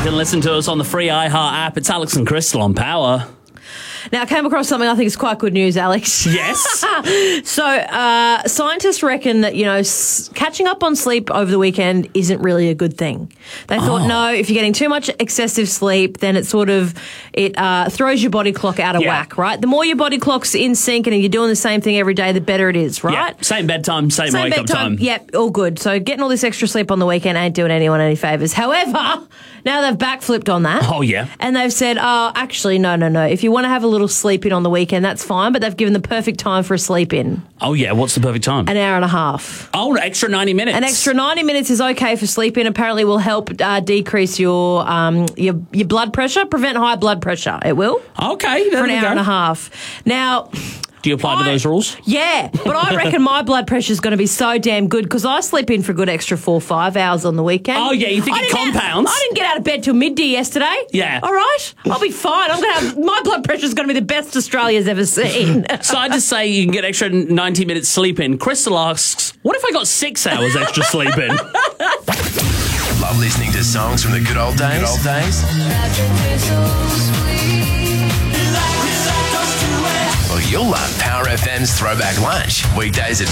can listen to us on the free iHeart app. It's Alex and Crystal on Power. Now, I came across something I think is quite good news, Alex. Yes. So, scientists reckon that, catching up on sleep over the weekend isn't really a good thing. They thought, no, if you're getting too much excessive sleep, then it throws your body clock out of whack, right? The more your body clock's in sync and you're doing the same thing every day, the better it is, right? Yeah. Same bedtime, same wake-up time. Yep, all good. So getting all this extra sleep on the weekend ain't doing anyone any favours. However, now they've backflipped on that. Oh, yeah. And they've said, actually, no. If you want to have a little sleep in on the weekend, that's fine, but they've given the perfect time for a sleep in. Oh, yeah. What's the perfect time? An hour and a half. Oh, an extra 90 minutes. An extra 90 minutes is okay for sleep in. Apparently will help decrease your blood pressure, prevent high blood pressure. It will. Okay. For an hour and a half. Now... Do you apply to those rules? Yeah, but I reckon my blood pressure is going to be so damn good because I sleep in for a good extra 4 or 5 hours on the weekend. Oh, yeah, you think it compounds? I didn't get out of bed till midday yesterday. Yeah. All right, I'll be fine. My blood pressure is going to be the best Australia's ever seen. So I just say you can get extra 90 minutes sleep in. Crystal asks, what if I got 6 hours extra sleep in? Love listening to songs from the good old days? Well, you'll love Power FM's Throwback Lunch. Weekdays at